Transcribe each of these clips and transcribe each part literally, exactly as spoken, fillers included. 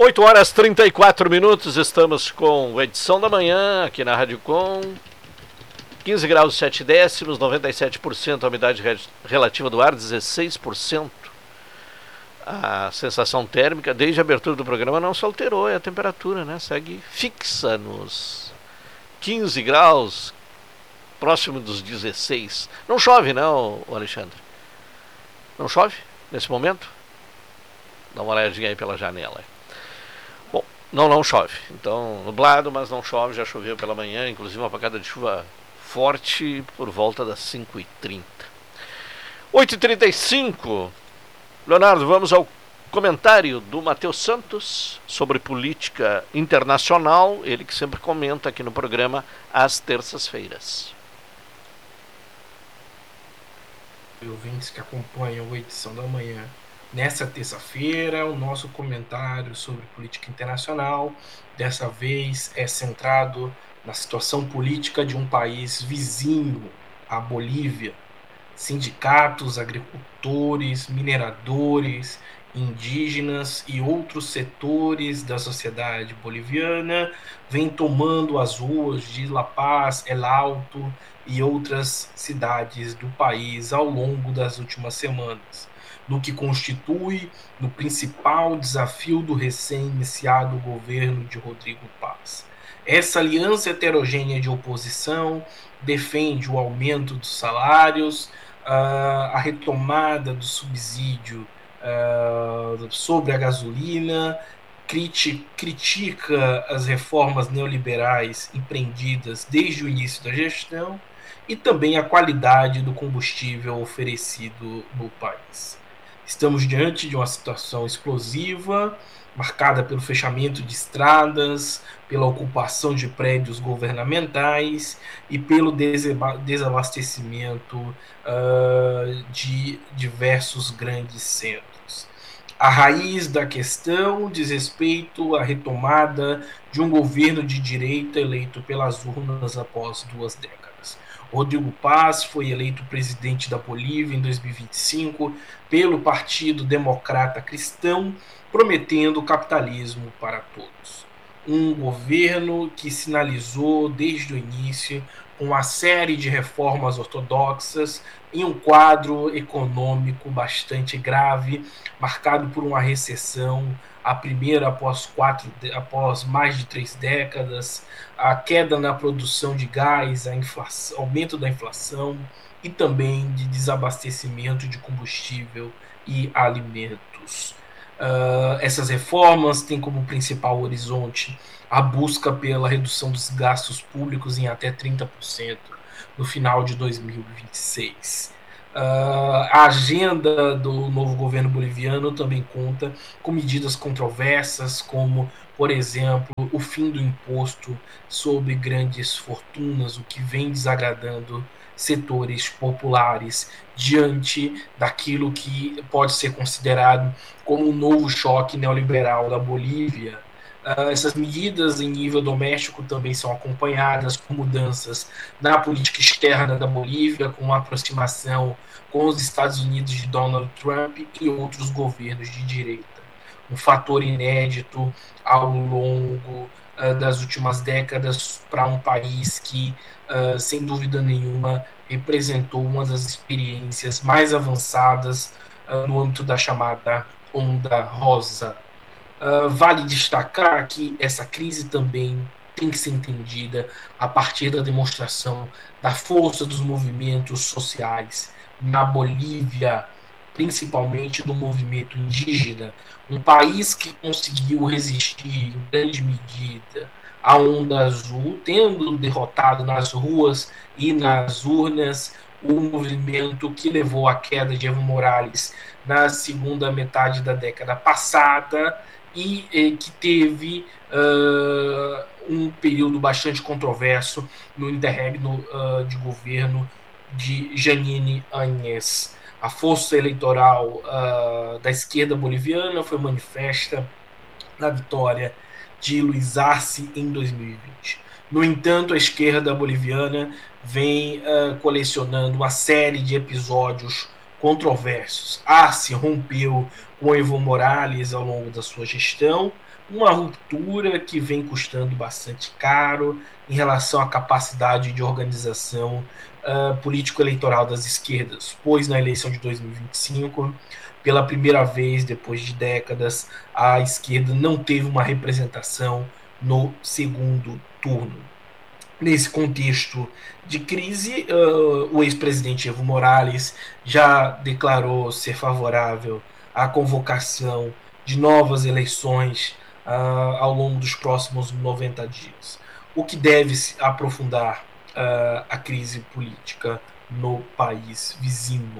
oito horas e trinta e quatro minutos, estamos com a edição da manhã aqui na Rádio Com. quinze graus e sete décimos, noventa e sete por cento a umidade relativa do ar, dezesseis por cento a sensação térmica. Desde a abertura do programa não se alterou, é a temperatura, né? Segue fixa nos quinze graus, próximo dos dezesseis. Não chove, não, Alexandre? Não chove nesse momento? Dá uma olhadinha aí pela janela. Bom, não, não chove. Então, nublado, mas não chove. Já choveu pela manhã, inclusive uma pancada de chuva forte por volta das cinco e trinta. oito e trinta e cinco. Leonardo, vamos ao comentário do Matheus Santos sobre política internacional. Ele que sempre comenta aqui no programa às terças-feiras. Ouvintes que acompanham a edição da manhã. Nessa terça-feira, o nosso comentário sobre política internacional, dessa vez, é centrado na situação política de um país vizinho, a Bolívia. Sindicatos, agricultores, mineradores, indígenas e outros setores da sociedade boliviana vêm tomando as ruas de La Paz, El Alto e outras cidades do país ao longo das últimas semanas, no que constitui o principal desafio do recém-iniciado governo de Rodrigo Paz. Essa aliança heterogênea de oposição defende o aumento dos salários, a retomada do subsídio sobre a gasolina, critica as reformas neoliberais empreendidas desde o início da gestão e também a qualidade do combustível oferecido no país. Estamos diante de uma situação explosiva, marcada pelo fechamento de estradas, pela ocupação de prédios governamentais e pelo desabastecimento uh, de diversos grandes centros. A raiz da questão diz respeito à retomada de um governo de direita eleito pelas urnas após duas décadas. Rodrigo Paz foi eleito presidente da Bolívia em dois mil e vinte e cinco pelo Partido Democrata Cristão, prometendo capitalismo para todos. Um governo que sinalizou desde o início uma série de reformas ortodoxas em um quadro econômico bastante grave, marcado por uma recessão, a primeira após, quatro, após mais de três décadas, a queda na produção de gás, a inflação, aumento da inflação e também de desabastecimento de combustível e alimentos. Uh, essas reformas têm como principal horizonte a busca pela redução dos gastos públicos em até trinta por cento no final de dois mil e vinte e seis. Uh, a agenda do novo governo boliviano também conta com medidas controversas, como, por exemplo, o fim do imposto sobre grandes fortunas, o que vem desagradando setores populares diante daquilo que pode ser considerado como um novo choque neoliberal da Bolívia. Uh, essas medidas em nível doméstico também são acompanhadas com mudanças na política externa da Bolívia, com uma aproximação com os Estados Unidos de Donald Trump e outros governos de direita. Um fator inédito ao longo uh, das últimas décadas para um país que, uh, sem dúvida nenhuma, representou uma das experiências mais avançadas uh, no âmbito da chamada Onda Rosa. Uh, vale destacar que essa crise também tem que ser entendida a partir da demonstração da força dos movimentos sociais na Bolívia, principalmente do movimento indígena, um país que conseguiu resistir em grande medida à Onda Azul, tendo derrotado nas ruas e nas urnas o movimento que levou à queda de Evo Morales na segunda metade da década passada, e eh, que teve uh, um período bastante controverso no interregno uh, de governo de Janine Áñez. A força eleitoral uh, da esquerda boliviana foi manifesta na vitória de Luiz Arce em dois mil e vinte. No entanto, a esquerda boliviana vem uh, colecionando uma série de episódios controversos. A se rompeu com Evo Morales ao longo da sua gestão, uma ruptura que vem custando bastante caro em relação à capacidade de organização uh, político-eleitoral das esquerdas, pois na eleição de dois mil e vinte e cinco, pela primeira vez depois de décadas, a esquerda não teve uma representação no segundo turno. Nesse contexto de crise, uh, o ex-presidente Evo Morales já declarou ser favorável à convocação de novas eleições uh, ao longo dos próximos noventa dias, o que deve aprofundar uh, a crise política no país vizinho.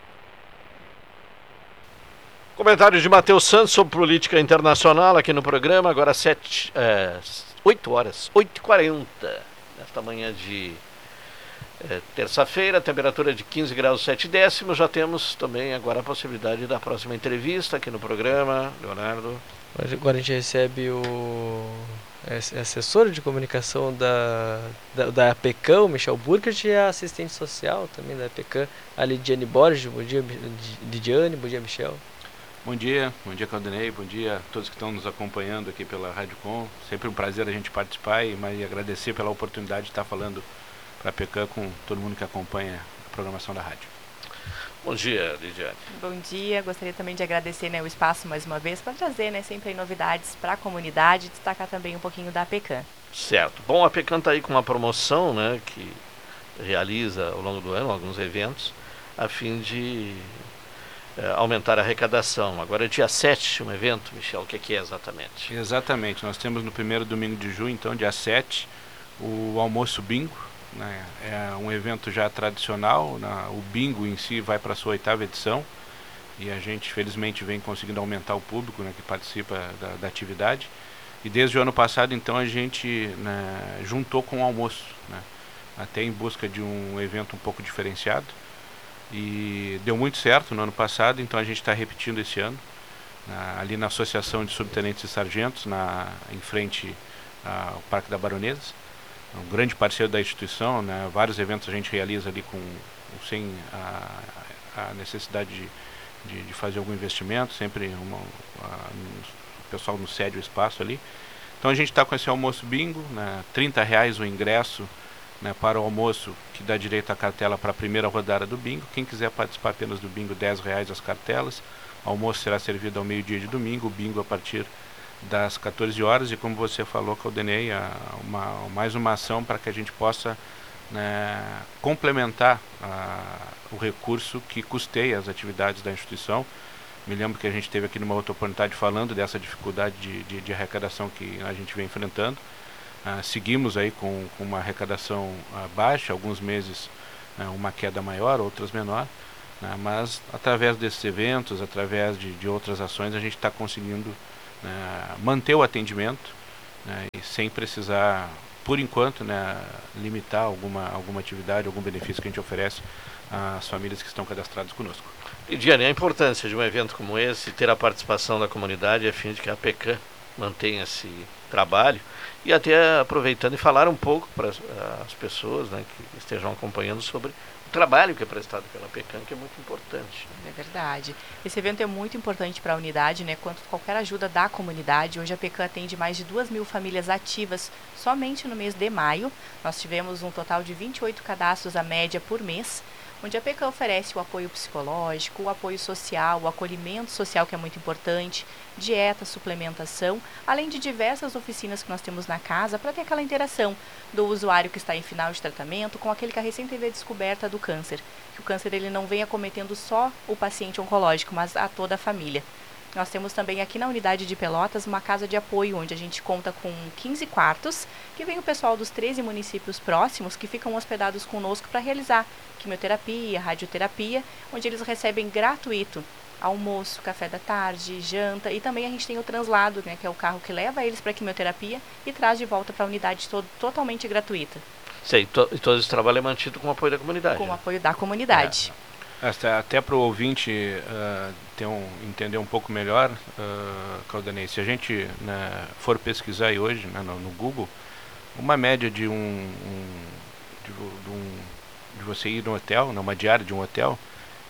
Comentário de Matheus Santos sobre política internacional aqui no programa, agora sete, é, oito horas, oito e quarenta. Nesta manhã de é, terça-feira, temperatura de quinze graus sete décimos. Já temos também agora a possibilidade da próxima entrevista aqui no programa, Leonardo. Agora a gente recebe o assessor de comunicação da, da, da APECAM, o Michel Burkert, e a assistente social também da APECAM, a Lidiane Borges. Bom dia, Lidiane, bom dia, Michel. Bom dia, bom dia, Claudinei, bom dia a todos que estão nos acompanhando aqui pela Rádio Com. Sempre um prazer a gente participar e mas, agradecer pela oportunidade de estar falando para a PECAM com todo mundo que acompanha a programação da rádio. Bom dia, Lidiane. Bom dia, gostaria também de agradecer, né, o espaço mais uma vez para trazer, né, sempre novidades para a comunidade e destacar também um pouquinho da PECAM. Certo. Bom, a PECAM está aí com uma promoção, né, que realiza ao longo do ano alguns eventos a fim de É, aumentar a arrecadação. Agora é dia sete, um evento, Michel, o que é, que é exatamente? Exatamente, nós temos no primeiro domingo de junho, então dia sete, o almoço bingo, né? É um evento já tradicional, na, o bingo em si vai para a sua oitava edição e a gente felizmente vem conseguindo aumentar o público, né, que participa da, da atividade, e desde o ano passado então a gente, né, juntou com o almoço, né, até em busca de um evento um pouco diferenciado. E deu muito certo no ano passado, então a gente está repetindo esse ano, na, ali na Associação de Subtenentes e Sargentos, na, em frente ao Parque da Baronesa, um grande parceiro da instituição, né, vários eventos a gente realiza ali com, sem a, a necessidade de, de, de fazer algum investimento, sempre uma, a, o pessoal nos cede o espaço ali. Então a gente está com esse almoço bingo, né, trinta reais o ingresso, né, para o almoço, que dá direito à cartela para a primeira rodada do bingo. Quem quiser participar apenas do bingo, dez reais as cartelas. O almoço será servido ao meio-dia de domingo, o bingo a partir das quatorze horas. E como você falou, Claudinei, uma, mais uma ação para que a gente possa, né, complementar a, o recurso que custeia as atividades da instituição. Me lembro que a gente teve aqui numa outra oportunidade falando dessa dificuldade de, de, de arrecadação que a gente vem enfrentando. Uh, seguimos aí com, com uma arrecadação uh, baixa, alguns meses uh, uma queda maior, outras menor, uh, mas através desses eventos, através de, de outras ações, a gente está conseguindo uh, manter o atendimento uh, e sem precisar, por enquanto, né, limitar alguma, alguma atividade, algum benefício que a gente oferece às famílias que estão cadastradas conosco. E, Diane, a importância de um evento como esse, ter a participação da comunidade a fim de que a PECAM mantenha esse trabalho. E até aproveitando e falar um pouco para as pessoas, né, que estejam acompanhando sobre o trabalho que é prestado pela PECAM, que é muito importante. É verdade. Esse evento é muito importante para a unidade, né, quanto qualquer ajuda da comunidade. Hoje a PECAM atende mais de duas mil famílias ativas somente no mês de maio. Nós tivemos um total de vinte e oito cadastros à média por mês, onde a PECAM oferece o apoio psicológico, o apoio social, o acolhimento social, que é muito importante, dieta, suplementação, além de diversas oficinas que nós temos na casa para ter aquela interação do usuário que está em final de tratamento com aquele que recém teve a descoberta do câncer. Que o câncer ele não venha acometendo só o paciente oncológico, mas a toda a família. Nós temos também aqui na unidade de Pelotas uma casa de apoio, onde a gente conta com quinze quartos, que vem o pessoal dos treze municípios próximos que ficam hospedados conosco para realizar quimioterapia, radioterapia, onde eles recebem gratuito almoço, café da tarde, janta, e também a gente tem o translado, né, que é o carro que leva eles para a quimioterapia e traz de volta para a unidade todo, totalmente gratuita. Sei, to, e todo esse trabalho é mantido com o apoio da comunidade. Com né? o apoio da comunidade. É. Até, até para o ouvinte uh, ter um, entender um pouco melhor, uh, Claudinei, se a gente, né, for pesquisar aí hoje, né, no, no Google, uma média de um, um, de, de um de você ir no hotel, numa diária de um hotel,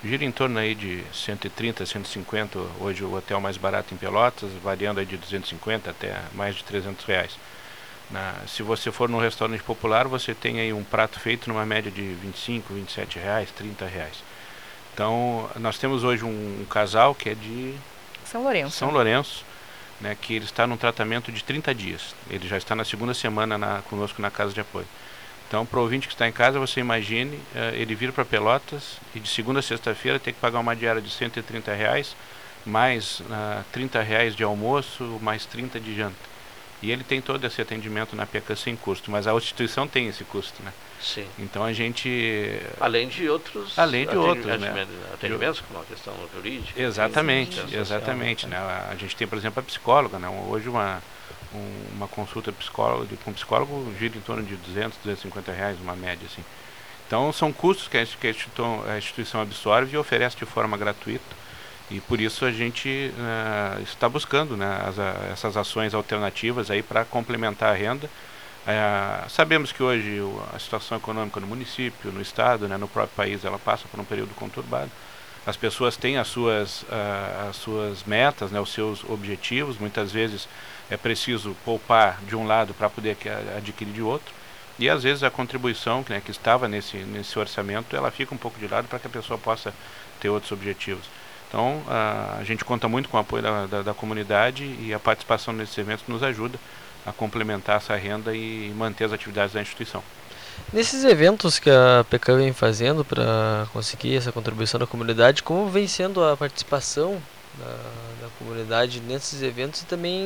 gira em torno aí de cento e trinta, cento e cinquenta, hoje o hotel mais barato em Pelotas, variando aí de duzentos e cinquenta até mais de trezentos reais. Na, se você for num restaurante popular, você tem aí um prato feito numa média de vinte e cinco, vinte e sete reais, trinta reais. Então, nós temos hoje um, um casal que é de São Lourenço, São Lourenço, né, que ele está num tratamento de trinta dias. Ele já está na segunda semana na, conosco na casa de apoio. Então, para o ouvinte que está em casa, você imagine uh, ele vir para Pelotas e de segunda a sexta-feira ter que pagar uma diária de cento e trinta reais, mais uh, trinta reais de almoço, mais trinta de janta. E ele tem todo esse atendimento na P E C A sem custo, mas a instituição tem esse custo, né? Sim. Então a gente... Além de outros... Além de outros, né? atendimentos, atendimentos, como a questão jurídica. Exatamente, Sim, exatamente. Né? A gente tem, por exemplo, a psicóloga, né? Hoje uma, um, uma consulta psicólogo, com psicólogo gira em torno de duzentos, duzentos e cinquenta reais, uma média, assim. Então são custos que a instituição, a instituição absorve e oferece de forma gratuita. E por isso a gente uh, está buscando, né, as, a, essas ações alternativas aí para complementar a renda. Uh, sabemos que hoje o, a situação econômica no município, no estado, né, no próprio país, ela passa por um período conturbado. As pessoas têm as suas, uh, as suas metas, né, os seus objetivos. Muitas vezes é preciso poupar de um lado para poder adquirir de outro. E às vezes a contribuição, né, que estava nesse, nesse orçamento, ela fica um pouco de lado para que a pessoa possa ter outros objetivos. Então, a, a gente conta muito com o apoio da, da, da comunidade e a participação nesses eventos nos ajuda a complementar essa renda e manter as atividades da instituição. Nesses eventos que a P E C A vem fazendo para conseguir essa contribuição da comunidade, como vem sendo a participação da, da comunidade nesses eventos e também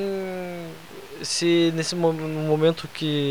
se nesse mo momento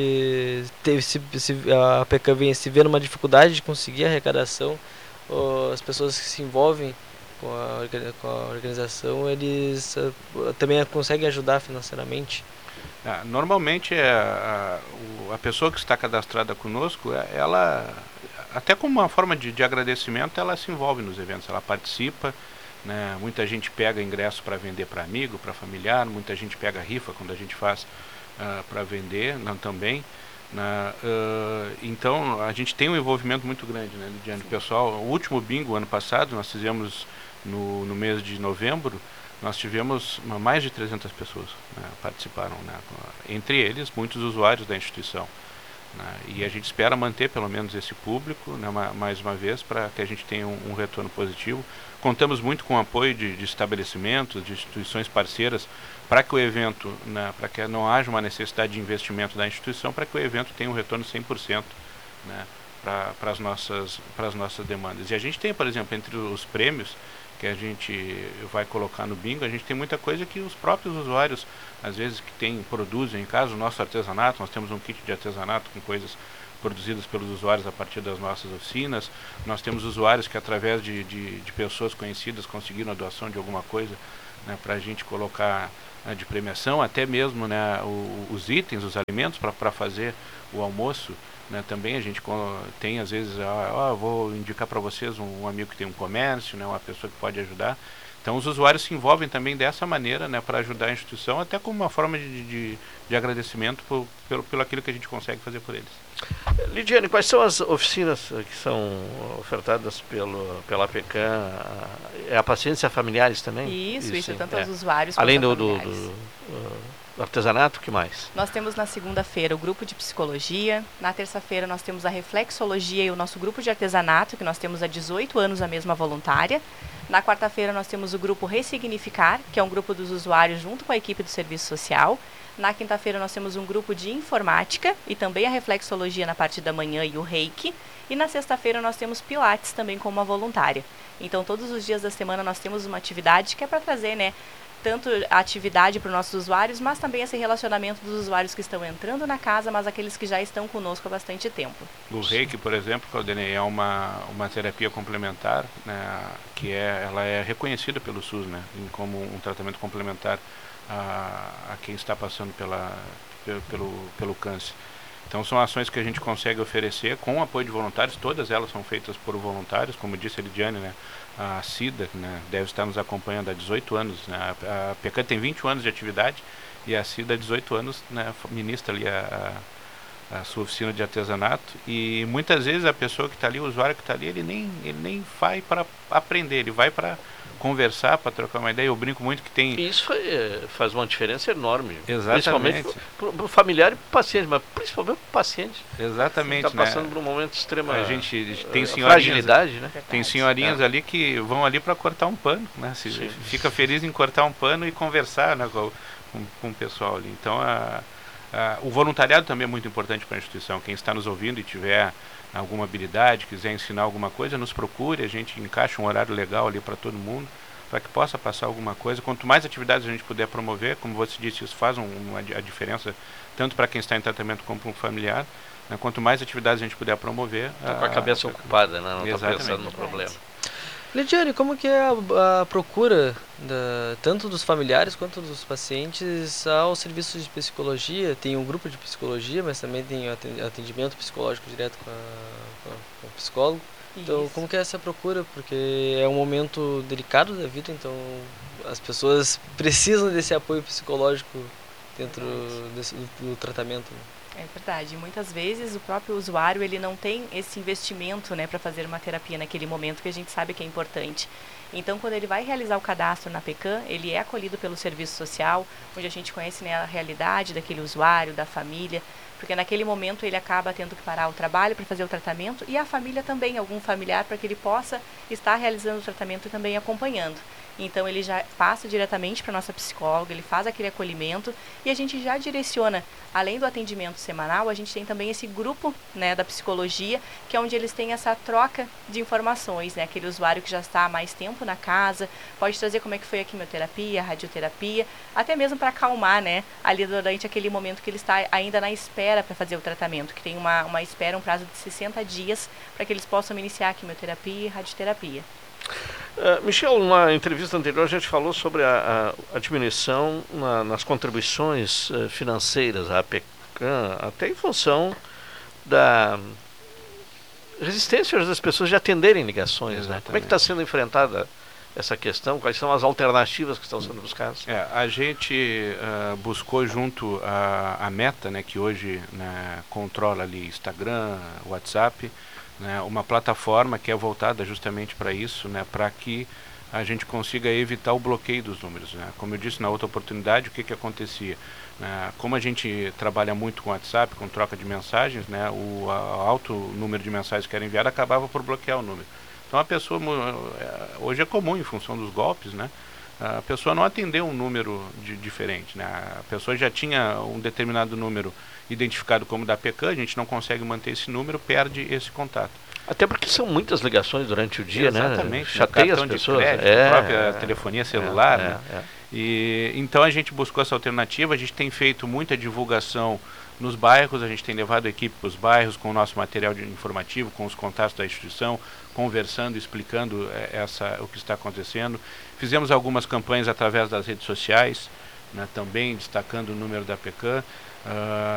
que teve, se, se a P E C A vem se vê numa dificuldade de conseguir a arrecadação, ou as pessoas que se envolvem com a, com a organização, eles uh, também conseguem ajudar financeiramente? Ah, normalmente é a, a, a pessoa que está cadastrada conosco, ela, até como uma forma de, de agradecimento, ela se envolve nos eventos, ela participa, né? Muita gente pega ingresso para vender para amigo, para familiar, muita gente pega rifa quando a gente faz uh, para vender, não, também. Na, uh, então a gente tem um envolvimento muito grande, né, Lidiane? Pessoal, o último bingo ano passado nós fizemos no, no mês de novembro, nós tivemos mais de trezentas pessoas, né, participaram, né, entre eles muitos usuários da instituição, né, e a gente espera manter pelo menos esse público, né, mais uma vez, para que a gente tenha um, um retorno positivo. Contamos muito com o apoio de, de estabelecimentos, de instituições parceiras, para que o evento, né, para que não haja uma necessidade de investimento da instituição, para que o evento tenha um retorno cem por cento, né, para as nossas, para as nossas demandas. E a gente tem, por exemplo, entre os prêmios que a gente vai colocar no bingo, a gente tem muita coisa que os próprios usuários, às vezes, que tem, produzem em casa, o nosso artesanato. Nós temos um kit de artesanato com coisas produzidas pelos usuários a partir das nossas oficinas. Nós temos usuários que, através de, de, de pessoas conhecidas, conseguiram a doação de alguma coisa, né, para a gente colocar, né, de premiação, até mesmo, né, o, os itens, os alimentos para fazer o almoço. Né, também a gente tem, às vezes, ó, ó, vou indicar para vocês um, um amigo que tem um comércio, né, uma pessoa que pode ajudar. Então os usuários se envolvem também dessa maneira, né, para ajudar a instituição, até como uma forma de, de, de agradecimento por, pelo, pelo aquilo que a gente consegue fazer por eles. Lidiane, quais são as oficinas que são ofertadas pelo, pela P E C A? É a paciência familiares também? Isso, isso, isso tanto é. aos usuários além quanto do, aos do, familiares. do do artesanato, o que mais? Nós temos na segunda-feira o grupo de psicologia, na terça-feira nós temos a reflexologia e o nosso grupo de artesanato, que nós temos há dezoito anos a mesma voluntária. Na quarta-feira nós temos o grupo Ressignificar, que é um grupo dos usuários junto com a equipe do serviço social. Na quinta-feira nós temos um grupo de informática e também a reflexologia na parte da manhã e o reiki. E na sexta-feira nós temos pilates também como uma voluntária. Então todos os dias da semana nós temos uma atividade que é para trazer, né, tanto a atividade para os nossos usuários, mas também esse relacionamento dos usuários que estão entrando na casa, mas aqueles que já estão conosco há bastante tempo. O reiki, por exemplo, Claudine, é uma, uma terapia complementar, né, que é, ela é reconhecida pelo SUS, né, como um tratamento complementar a, a quem está passando pela, pelo, pelo câncer. Então são ações que a gente consegue oferecer com o apoio de voluntários, todas elas são feitas por voluntários, como disse a Lidiane, né, a Cida, né, deve estar nos acompanhando há dezoito anos, né, a, a P E C A tem vinte anos de atividade e a Cida há dezoito anos, né, ministra ali a, a sua oficina de artesanato, e muitas vezes a pessoa que está ali, o usuário que está ali, ele nem, ele nem vai para aprender, ele vai para conversar, para trocar uma ideia. Eu brinco muito que tem... Isso é, faz uma diferença enorme. Exatamente. Principalmente para o familiar e para o paciente, mas principalmente para o paciente. Exatamente. Está passando né? por um momento de extrema a gente tem uh, senhorinhas, fragilidade, né? Tem senhorinhas é. ali que vão ali para cortar um pano, né? Se fica feliz em cortar um pano e conversar, né, com, com, com o pessoal ali. Então, a, a, o voluntariado também é muito importante para a instituição. Quem está nos ouvindo e tiver alguma habilidade, quiser ensinar alguma coisa, nos procure, a gente encaixa um horário legal ali para todo mundo, para que possa passar alguma coisa. Quanto mais atividades a gente puder promover, como você disse, isso faz um, uma, a diferença tanto para quem está em tratamento como para um familiar, né? Quanto mais atividades a gente puder promover... Está com a cabeça a, ocupada, né? Não está pensando no Verdade. problema. Lidiane, como que é a, a procura da, tanto dos familiares quanto dos pacientes ao serviço de psicologia? Tem um grupo de psicologia, mas também tem atendimento psicológico direto com, a, com, a, com o psicólogo. Então, Isso. como que é essa procura? Porque é um momento delicado da vida, então as pessoas precisam desse apoio psicológico dentro desse, do, do tratamento. É verdade. Muitas vezes o próprio usuário ele não tem esse investimento, né, para fazer uma terapia naquele momento que a gente sabe que é importante. Então, quando ele vai realizar o cadastro na PECAM, ele é acolhido pelo serviço social, onde a gente conhece, né, a realidade daquele usuário, da família, porque naquele momento ele acaba tendo que parar o trabalho para fazer o tratamento e a família também, algum familiar, para que ele possa estar realizando o tratamento e também acompanhando. Então ele já passa diretamente para a nossa psicóloga, ele faz aquele acolhimento e a gente já direciona, além do atendimento semanal, a gente tem também esse grupo, né, da psicologia, que é onde eles têm essa troca de informações, né, aquele usuário que já está há mais tempo na casa, pode trazer como é que foi a quimioterapia, a radioterapia, até mesmo para acalmar, né, ali durante aquele momento que ele está ainda na espera para fazer o tratamento, que tem uma, uma espera, um prazo de sessenta dias para que eles possam iniciar a quimioterapia e radioterapia. Uh, Michel, numa entrevista anterior a gente falou sobre a, a, a diminuição na, nas contribuições uh, financeiras à PECAM, até em função da resistência das pessoas de atenderem ligações, né? Como é que está sendo enfrentada essa questão? Quais são as alternativas que estão sendo buscadas? É, a gente uh, buscou junto a, a Meta, né, que hoje, né, controla ali Instagram, WhatsApp, né, uma plataforma que é voltada justamente para isso, né, para que a gente consiga evitar o bloqueio dos números, né. Como eu disse na outra oportunidade, o que que acontecia? Né, como a gente trabalha muito com WhatsApp, com troca de mensagens, né, o a, alto número de mensagens que era enviado acabava por bloquear o número. Então a pessoa, hoje é comum em função dos golpes, né, a pessoa não atendeu um número de, diferente, né, a pessoa já tinha um determinado número identificado como da PECAM, a gente não consegue manter esse número, perde esse contato. Até porque são muitas ligações durante o dia, exatamente, né? Chateia as pessoas. De crédito, é, a própria é, telefonia celular, é, né? é, é. E então a gente buscou essa alternativa, a gente tem feito muita divulgação nos bairros, a gente tem levado a equipe para os bairros com o nosso material de informativo, com os contatos da instituição, conversando, explicando é, essa, o que está acontecendo. Fizemos algumas campanhas através das redes sociais, né, também destacando o número da PECAM. Uh,